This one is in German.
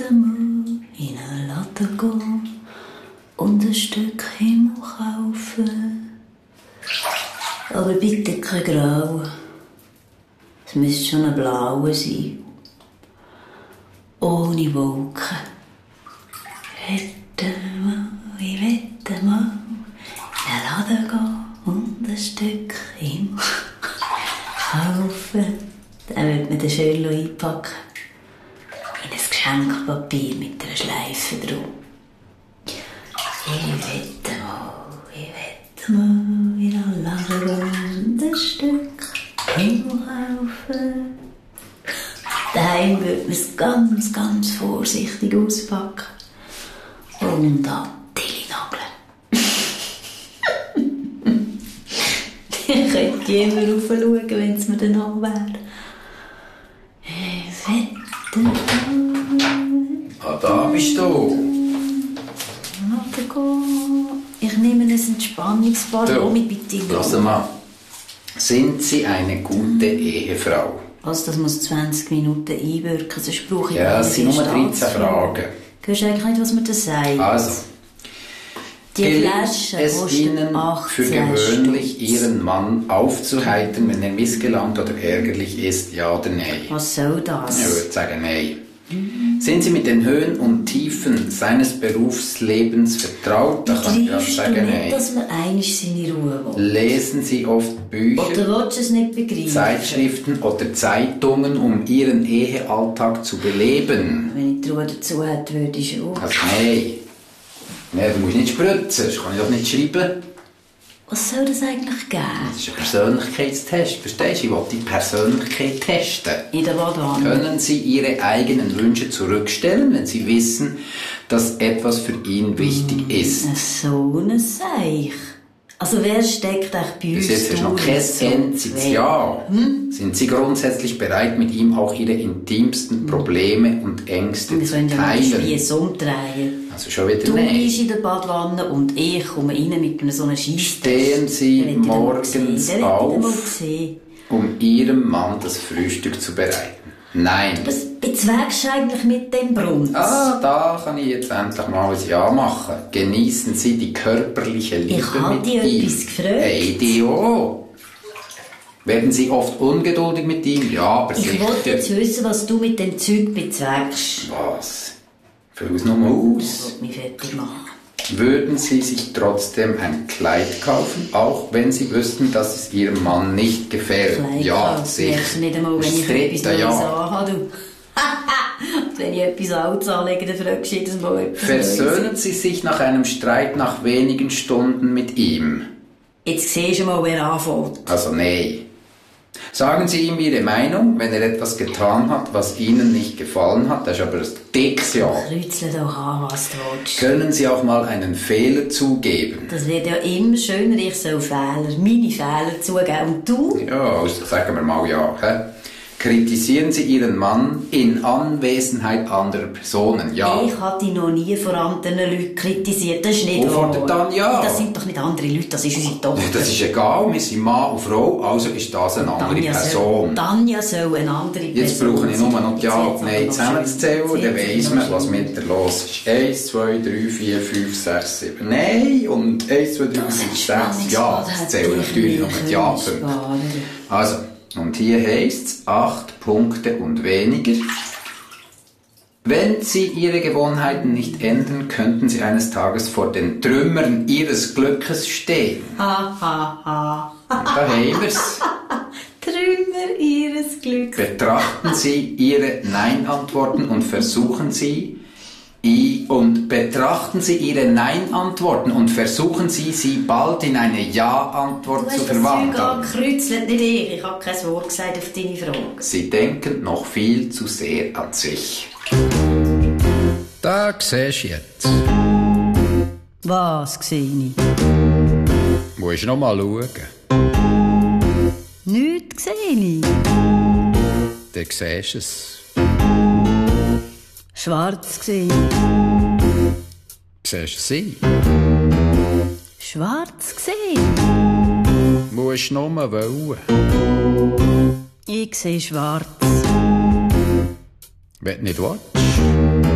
wette mal in einen Laden gehen und ein Stück Himmel kaufen. Aber bitte kein Grau. Es müsste schon ein blauer sein. Ohne Wolken. Ich wette mal in einen Laden gehen und ein Stück Himmel kaufen. Dann wird man den schön einpacken. In ein Geschenkpapier mit einer Schleife drum. Ich wette mal in einen Laden gehen und ein Stück Himmel kaufen. Daheim wird man es ganz, ganz vorsichtig auspacken. Und an die nageln. Ich könnte immer raufschauen, wenn es mir danach wäre. Ah, da bist du. Ich nehme ein Entspannungsbad mit bitte. Lass mal. Sind Sie eine gute Ehefrau? Also, das muss 20 Minuten einwirken, sonst brauche ich ja, es sind nur 13 Fragen. Hörst du eigentlich nicht, was man da sagt? Also. Die Flasche es Ihnen für gewöhnlich Ihren Mann aufzuheitern, wenn er missgelangt oder ärgerlich ist, ja oder nein? Was soll das? Ich würde sagen nein. Sind Sie mit den Höhen und Tiefen seines Berufslebens vertraut? Da kann ich auch sagen nein. Nicht, dass man einig seine Ruhe will. Lesen Sie oft Bücher, oder willst du es nicht begreifen? Zeitschriften oder Zeitungen, um Ihren Ehealltag zu beleben? Wenn ich die Ruhe dazu hätte, würde ich schon. Also nein. Nein, du musst nicht spritzen, das kann ich doch nicht schreiben. Was soll das eigentlich geben? Das ist ein Persönlichkeitstest, verstehst du? Ich will die Persönlichkeit testen. In der Badwanne. Können Sie Ihre eigenen Wünsche zurückstellen, wenn Sie wissen, dass etwas für ihn wichtig ist? So ein Seich. Also wer steckt eigentlich bei uns? Bis jetzt hast du noch kein einziges Ja. Sind Sie grundsätzlich bereit, mit ihm auch Ihre intimsten Probleme und Ängste zu teilen? Wir sollen ja umdrehen. Also schon wieder du nein. bist in der Badwanne und ich komme rein mit so einer Scheisse. Stehen Sie morgens auf, um Ihrem Mann das Frühstück zu bereiten? Nein. Was bezwegst du eigentlich mit dem Brunz? Ah, da kann ich jetzt endlich mal ein Ja machen. Genießen Sie die körperliche Liebe mit ihm. Ich habe dich etwas gefragt. Hey, die auch. Werden Sie oft ungeduldig mit ihm? Ja, aber sicher. Ich wollte jetzt wissen, was du mit dem Zeug bezwegst. Was? Füll es nochmal aus. Ich wollte mich fertig machen. Würden Sie sich trotzdem ein Kleid kaufen, auch wenn Sie wüssten, dass es Ihrem Mann nicht gefällt? Kleid ja, kaufen. sicher. Nicht einmal, wenn ich etwas Neues anhabe, du. Wenn ich etwas Altes anlege, dann fragst du jedes Mal etwas Versöhnen Sie sich nach einem Streit nach wenigen Stunden mit ihm? Jetzt siehst du mal, wer anfängt. Also nein. Sagen Sie ihm Ihre Meinung, wenn er etwas getan hat, was Ihnen nicht gefallen hat. Das ist aber ein dickes Ja. Kreuzel doch an, was du willst. Können Sie auch mal einen Fehler zugeben? Das wird ja immer schöner, ich soll meine Fehler zugeben. Und du? Ja, also sagen wir mal ja. He? Kritisieren Sie Ihren Mann in Anwesenheit anderer Personen? Ja. Ich habe dich noch nie vor anderen Leuten kritisiert. Das ist nicht wahr. Dann ja. Das sind doch nicht andere Leute, das ist unsere Tochter. Das ist egal, wir sind Mann und Frau, also ist das eine andere Person. Tanja soll eine andere Person. Jetzt brauche ich nur noch die Ja und Nein zusammenzuzählen, dann weiss man, was mit der los ist. 1, 2, 3, 4, 5, 6, 7 Nein und 1, 2, 3, 4, 5, 6 Ja. Das zählen natürlich noch mit Ja-Punkten. Also, und hier heisst es 8 Punkte und weniger. Wenn Sie Ihre Gewohnheiten nicht ändern, könnten Sie eines Tages vor den Trümmern Ihres Glückes stehen. Ha, ha, ha. Da haben wir's. Trümmer Ihres Glücks. Betrachten Sie Ihre Nein-Antworten und versuchen Sie Ihre Nein-Antworten und versuchen Sie, sie bald in eine Ja-Antwort zu verwandeln. Du hast das Zeug angekreuzelt, nicht ich. Ich habe kein Wort gesagt auf deine Frage. Sie denken noch viel zu sehr an sich. Da siehst du jetzt. Was sehe ich? Musst noch mal schauen. Nichts sehe ich. Dann siehst du es. Schwarz sehe ich. Siehst du sie? Schwarz sehe ich. Musst noch mal wollen. Ich sehe schwarz. Wenn du nicht willst.